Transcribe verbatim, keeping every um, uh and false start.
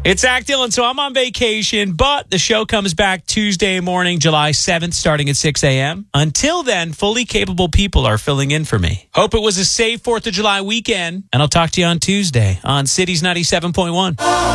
It's Zach Dillon, so I'm on vacation, but the show comes back Tuesday morning, July seventh, starting at six a.m. Until then, fully capable people are filling in for me. Hope it was a safe fourth of July weekend, and I'll talk to you on Tuesday on Cities ninety-seven point one.